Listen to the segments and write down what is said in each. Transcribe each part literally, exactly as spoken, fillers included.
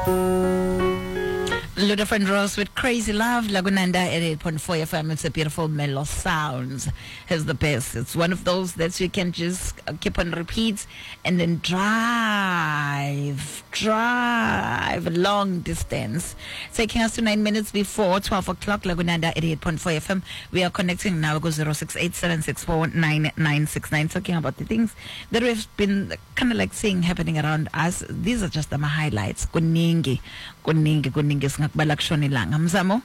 Ludafriend Rose with Crazy Love. Lagunanda at eight point four F M. It's a beautiful mellow sounds. It's the best. It's one of those that you can just keep on repeat and then drive, drive a long distance. Taking us to nine minutes before twelve o'clock. Lagunanda at eight point four F M. We are connecting now. Go zero six eight seven six four nine nine six nine. Talking about the things that we've been kind of like seeing happening around us. These are just the highlights. Kuningi, kuningi, kuningi. Balakshoni lang Mzamo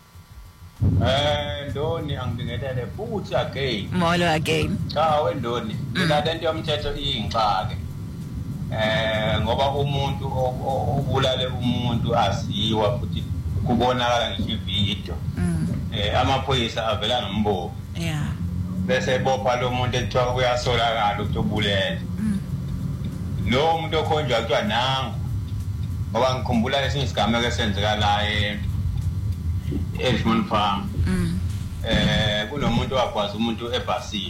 eh ndoni angibingelele futhi again molo again cha wendoni mina lento yomthetho iyingxake eh ngoba umuntu obulale umuntu aziwa futhi kubonakala ngisho video eh amaphoyisa avela nombobo yeah bese bopha lo muntu ekuthiwa uyasolakala ukuthi ubulele lo muntu okhonjwa kuthiwa nangu ngoba ngikhumbula esinye isigameko esenzeka la e Edmond Farm mm eh kunomuntu wakwazi umuntu ebhasini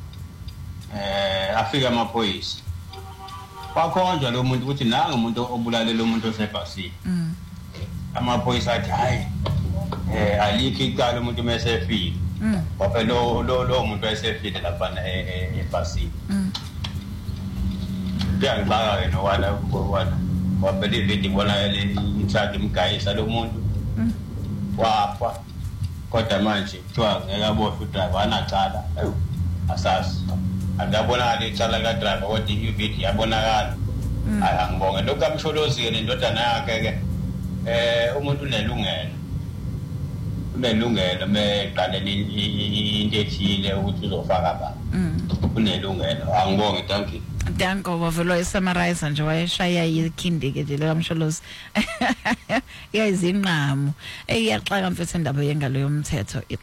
eh afika amaphoyisa wakhonjwa lo muntu ukuthi nanga umuntu obulale lo muntu osebhasini mm amaphoyisa athi hayi eh alikho icala umuntu mesefile mm ngoba lo lo lo muntu esefile lapha ebhasini mm ngiyangibaka wena wala wala wabelieve ngibona le intsaki imgayisa lo muntu wafa kodwa manje kuthiwa ngeke aboshwe udriver anacala asasi andabona le cala ka driver kodwa i-video yabonakala angibonge lokho amsholozike nendodana yakhe ke eh umuntu unelungelo unelungelo meqaleni into ethile ukuthi uzofaka ba unelungelo angibonge thank you Danko wavelo esummarize nje wayeshaya ikhindi ke nje lekamsholozi yayizinqamu eyaxaka mfethu indaba yengalo yomthetho